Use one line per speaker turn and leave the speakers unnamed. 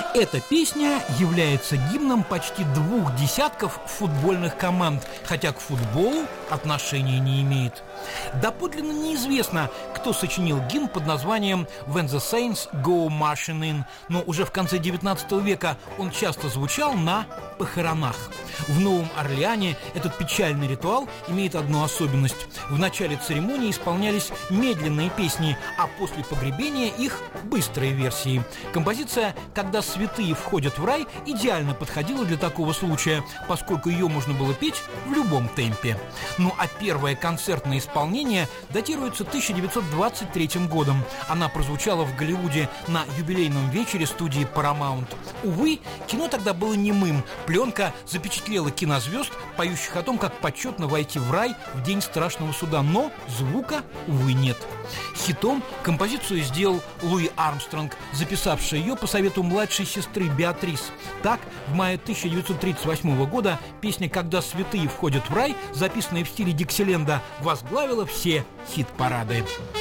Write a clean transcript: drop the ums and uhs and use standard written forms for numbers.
Эта песня является гимном почти 2 десятков футбольных команд, хотя к футболу отношения не имеет. Доподлинно неизвестно, кто сочинил гимн под названием «When the Saints Go Marching In», но уже в конце XIX века он часто звучал на похоронах. В Новом Орлеане этот печальный ритуал имеет одну особенность. В начале церемонии исполнялись медленные песни, а после погребения их быстрые версии. Композиция «Когда святые входят в рай» идеально подходила для такого случая, поскольку ее можно было петь в любом темпе. Ну а первое концертное исполнение датируется 1923 годом. Она прозвучала в Голливуде на юбилейном вечере студии Paramount. Увы, кино тогда было немым. Пленка запечатлела кинозвезд, поющих о том, как почетно войти в рай в день страшного суда, но звука, увы, нет. Хитом композицию сделал Луи Армстронг, записавший ее по совету младшей сестры Беатрис. Так, в мае 1938 года песня «Когда святые входят в рай», записанная в стиле Диксиленда, возглавила все хит-парады.